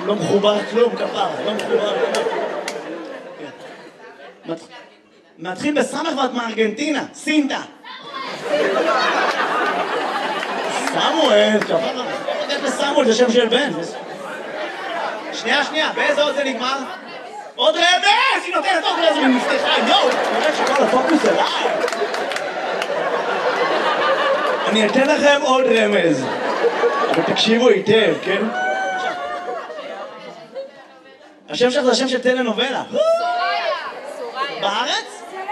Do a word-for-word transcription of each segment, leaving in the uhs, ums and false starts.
לא מחובר כלום, כפר, לא מחובר כלום. מתחיל בסמך ואת מארגנטינה, סינטה. סמואל, כפר, איך לסמואל, זה שם של בן. שנייה, שנייה, באיזה עוד זה נגמר? עוד רמז! היא נותנת עוד רמז ומפתחה, יואו! נראה שכל הפוקוס אליי. אני אתן לכם עוד רמז. אבל תקשיבו היטב, כן? השם שלך זה השם של טלנובלה. סוריה. בארץ?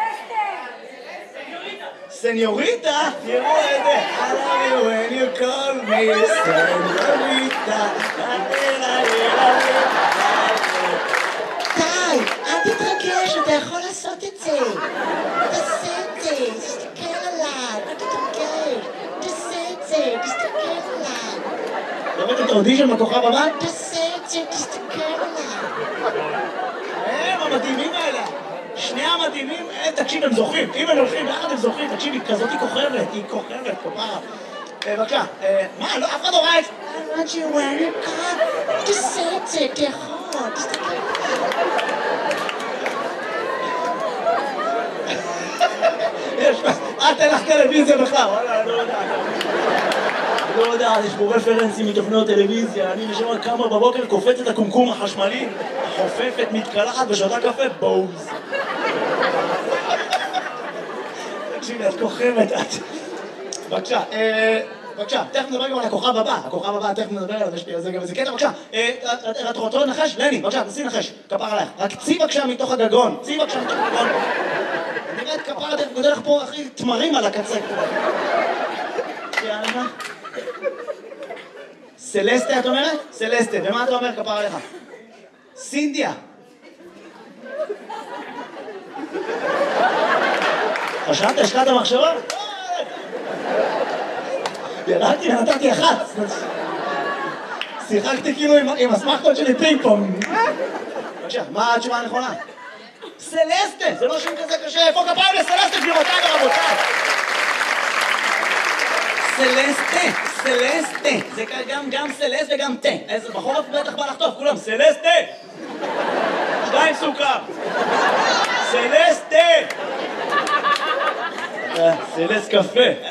סניוריטה? תראו איזה. I love you when you call me סניוריטה. די, אל תתרגש, אתה יכול לעשות את זה. תעשה את זה, תסתכל עליי, אל תתרגש. תעשה את זה, תסתכל עליי. ראית את האודישן בכוכב הבא? תעשה את זה, תסתכל עליי. הם המדהימים האלה. שני המדהימים, תקשיב, הם זוכים. אם הם הולכים יחד הם זוכים, תקשיב, היא כזאת היא כוכבת, היא כוכבת, כפרה. בבקשה, מה, אף אחד לא ראה את זה? I want you when you come. תעשה את זה, אתה יכול, תסתכל עליי. יש, את אין לך טלוויזיה בכלל, וואלה, אני לא יודע. אני לא יודע, יש פה רפרנסים מתוכניות טלוויזיה, אני נשמע כמה בבוקר קופץ את הקומקום החשמלי, חופפת, מתקלחת ושותה קפה, בוז. תקשיבי, את כוכבת, את. בבקשה, בבקשה, תכף נדבר גם על הכוכב הבא, הכוכב הבא, תכף נדבר עליו, יש לי על זה גם איזה קטע, בבקשה. את רוצה לנחש? לני, בבקשה, תעשי נחש, כפר עלייך. רק צי בבקשה מתוך הגגון, צי בבקשה מתוך הגגון. נראית כפר, אתה גודל לך פה הכי תמרים על הקצה. יאללה. סלסטה את אומרת? סלסטה, ומה אתה אומר כפר עליך? סינדיה. חשבת, השקעת המחשבה? ירדתי ונתתי אחת. שיחקתי כאילו עם הסמכות שלי פינג פונג. בבקשה, מה התשובה הנכונה? סלסטה, זה לא שם כזה קשה. איפה כפיים לסלסטה, גבירותיי ורבותיי? סלסטה, סלסטה. זה גם גם סלסט וגם תה. איזה בחורף בטח בא לחטוף, כולם סלסטה. שתיים סוכר. סלסטה. סלסט קפה.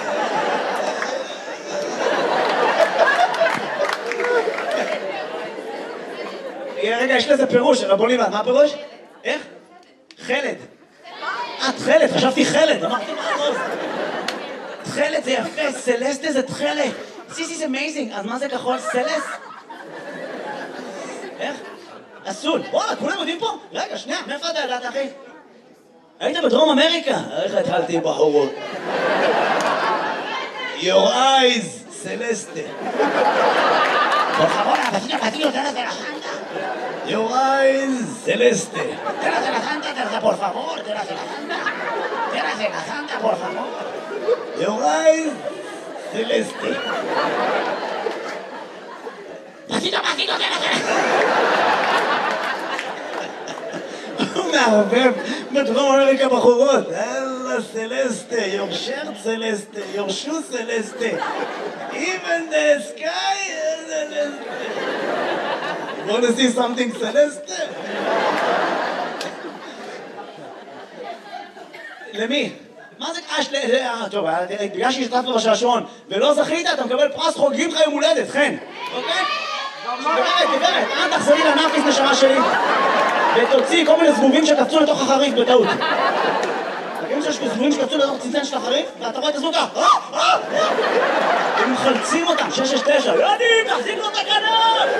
רגע, יש לזה פירוש, רבוני, מה הפירוש? איך? חלד. את חלד, חשבתי חלד, אמרתי מה הכל? תחלת זה יפה, סלסטה זה תחלת. This is amazing, אז מה זה כחול? סלס? איך? אסול. וואלה, כולם יודעים פה? רגע, שנייה, מאיפה אתה ידעת, אחי? היית בדרום אמריקה? איך התחלתי בחורות? Your eyes, סלסטה. Por favor, vecino, vecino, te de la Santa. Your eyes, Celeste. Te de la Santa, te por favor, te de la Santa. Te de la Santa, por favor. Your eyes, Celeste. Vecino, vecino, te de la הוא מערבב בדרום אמריקה בחורות. אללה סלסטה, your shirt סלסטה, your shoe סלסטה. Even the sky is Celeste. You want to see something Celeste? למי? מה זה קש? טוב, בגלל שהשתתפת בשעשועון ולא זכית, אתה מקבל פרס חוגגים לך יום הולדת, חן. אוקיי? גברת, גברת, אל תחזרי לנאפיס נשמה שלי ותוציא כל מיני זבובים שקפצו לתוך החריף בטעות. תגידו שיש זבובים שקפצו לתוך צנצן של החריף ואתה רואה את הזבוב ככה. הם מחלצים אותם, שש שש תשע. יודעים, תחזיק לו את הכנף!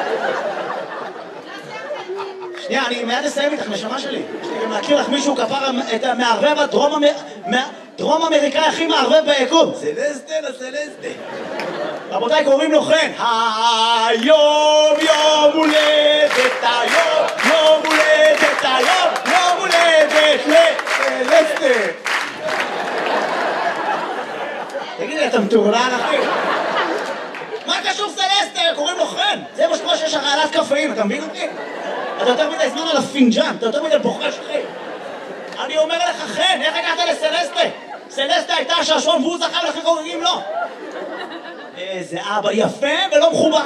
שנייה, אני מיד אסיים איתך, נשמה שלי. יש לי גם להכיר לך מישהו כפר את המערבב הדרום אמריקאי הכי מערבב ביקום. סלסטה לסלסטה. רבותיי, קוראים לו חן. היום יום הולדת, היום יום הולדת, היום יום הולדת לסלסטה. תגיד לי, אתה מטורלל אחי? מה קשור סלסטה? קוראים לו חן. זה מה שקורה שיש הרעלת קפאים, אתה מבין אותי? אתה יותר מדי זמן על הפינג'אן, אתה יותר מדי בוחש אחי. אני אומר לך חן, איך הגעת לסלסטה? סלסטה הייתה השעשועון והוא זכה ולכן חוגגים לו. איזה אבא יפה ולא מחובר.